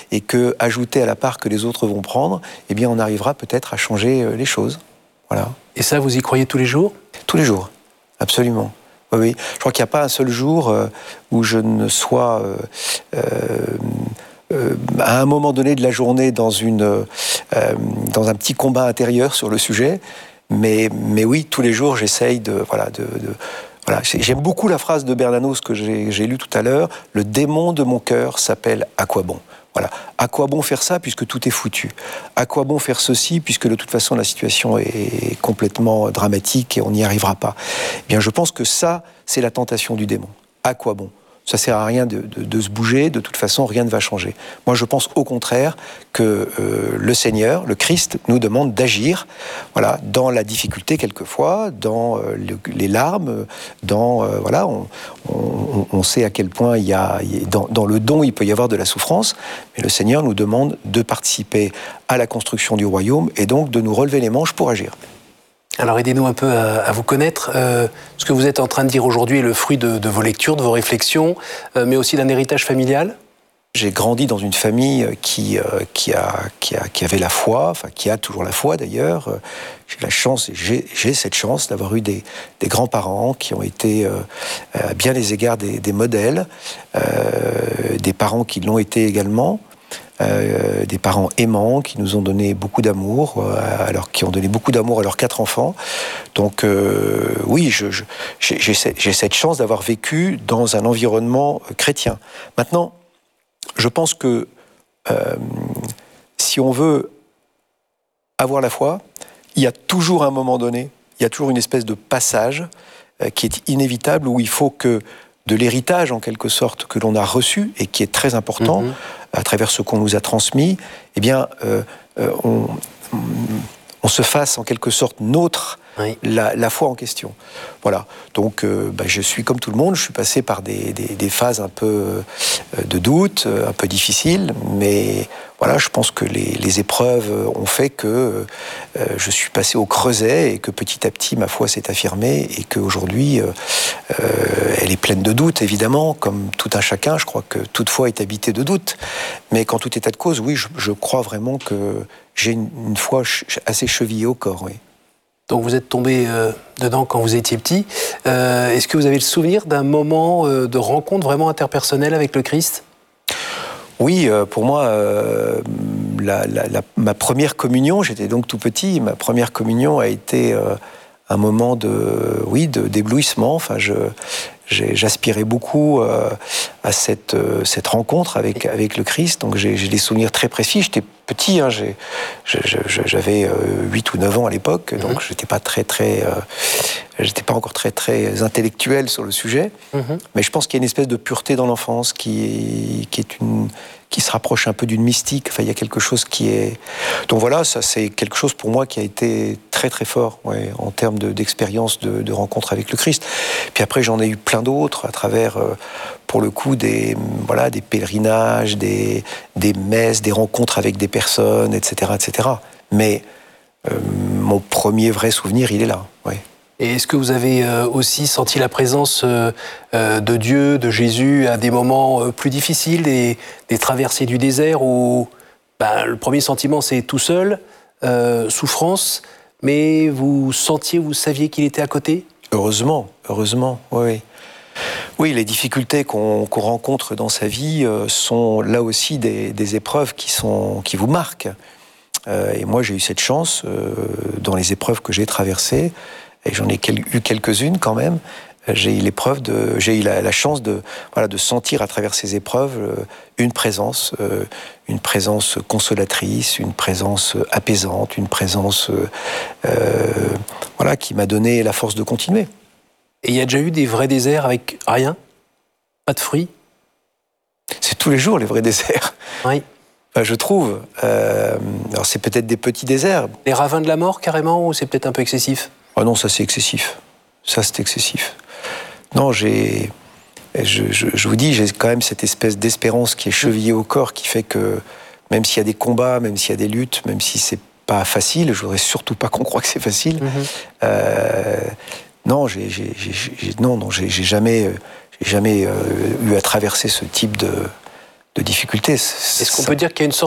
et que, ajouté à la part que les autres vont prendre, eh bien, on arrivera peut-être à changer les choses. Voilà. Et ça, vous y croyez tous les jours ? Tous les jours, absolument. Oui, oui. Je crois qu'il n'y a pas un seul jour où je ne sois à un moment donné de la journée dans un petit combat intérieur sur le sujet. Mais oui, tous les jours, j'essaye de... Voilà. J'aime beaucoup la phrase de Bernanos que j'ai lue tout à l'heure. Le démon de mon cœur s'appelle « À quoi bon ?» Voilà. À quoi bon faire ça puisque tout est foutu ? À quoi bon faire ceci puisque de toute façon la situation est complètement dramatique et on n'y arrivera pas ? Eh bien, je pense que ça, c'est la tentation du démon. À quoi bon ? Ça sert à rien de se bouger, de toute façon, rien ne va changer. Moi, je pense au contraire que le Seigneur, le Christ, nous demande d'agir, voilà, dans la difficulté quelquefois, dans les larmes, voilà, on sait à quel point dans le don, il peut y avoir de la souffrance, mais le Seigneur nous demande de participer à la construction du royaume et donc de nous relever les manches pour agir. Alors aidez-nous un peu à vous connaître. Ce que vous êtes en train de dire aujourd'hui est le fruit de vos lectures, de vos réflexions, mais aussi d'un héritage familial ? J'ai grandi dans une famille qui avait la foi, enfin qui a toujours la foi d'ailleurs. J'ai la chance, j'ai cette chance d'avoir eu des grands-parents qui ont été à bien des égards des modèles, des parents qui l'ont été également. Des parents aimants qui nous ont donné beaucoup d'amour, qui ont donné beaucoup d'amour à leurs 4 enfants. Donc oui, j'ai cette chance d'avoir vécu dans un environnement chrétien. Maintenant, je pense que si on veut avoir la foi, il y a toujours un moment donné, il y a toujours une espèce de passage qui est inévitable où il faut que de l'héritage, en quelque sorte, que l'on a reçu et qui est très important, à travers ce qu'on nous a transmis, eh bien, on se fasse en quelque sorte nôtre la foi en question. Voilà. Donc, je suis comme tout le monde, je suis passé par des phases un peu de doute, un peu difficiles, mais voilà, je pense que les épreuves ont fait que je suis passé au creuset et que petit à petit ma foi s'est affirmée et qu'aujourd'hui elle est pleine de doutes, évidemment, comme tout un chacun. Je crois que toute foi est habitée de doutes, mais qu'en tout état de cause, oui, je crois vraiment que j'ai une foi assez chevillée au corps, oui. Donc vous êtes tombé dedans quand vous étiez petit. Est-ce que vous avez le souvenir d'un moment de rencontre vraiment interpersonnelle avec le Christ ? Oui, pour moi, ma première communion, j'étais donc tout petit, ma première communion a été un moment d'éblouissement. Enfin, j'aspirais beaucoup à cette rencontre avec le Christ. Donc j'ai des souvenirs très précis. J'étais petit, hein, j'avais 8 ou 9 ans à l'époque, donc j'étais pas encore très intellectuel sur le sujet. Mais je pense qu'il y a une espèce de pureté dans l'enfance qui se rapproche un peu d'une mystique. Enfin, il y a quelque chose qui est... Donc voilà, ça c'est quelque chose pour moi qui a été très très fort, ouais, en termes d'expérience de rencontre avec le Christ. Puis après, j'en ai eu plein d'autres à travers, pour le coup, des pèlerinages, des messes, des rencontres avec des personnes, etc., etc. Mais mon premier vrai souvenir, il est là, ouais. Et est-ce que vous avez aussi senti la présence de Dieu, de Jésus, à des moments plus difficiles, des traversées du désert où le premier sentiment c'est tout seul, souffrance, mais vous saviez qu'il était à côté ? Heureusement, oui. Oui, les difficultés qu'on rencontre dans sa vie sont là aussi des épreuves qui vous marquent. Et moi, j'ai eu cette chance dans les épreuves que j'ai traversées. Et j'en ai eu quelques-unes quand même. J'ai eu la chance de sentir à travers ces épreuves une présence consolatrice, une présence apaisante, une présence qui m'a donné la force de continuer. Et il y a déjà eu des vrais déserts avec rien ? Pas de fruits ? C'est tous les jours les vrais déserts. Oui. Enfin, je trouve. Alors c'est peut-être des petits déserts. Les ravins de la mort carrément, ou c'est peut-être un peu excessif ? Ah non, ça c'est excessif. Ça c'est excessif. Non, je vous dis, j'ai quand même cette espèce d'espérance qui est chevillée au corps, qui fait que même s'il y a des combats, même s'il y a des luttes, même si c'est pas facile, je voudrais surtout pas qu'on croie que c'est facile. Non, j'ai jamais eu à traverser ce type de difficultés. Est-ce qu'on peut dire qu'il y a une sorte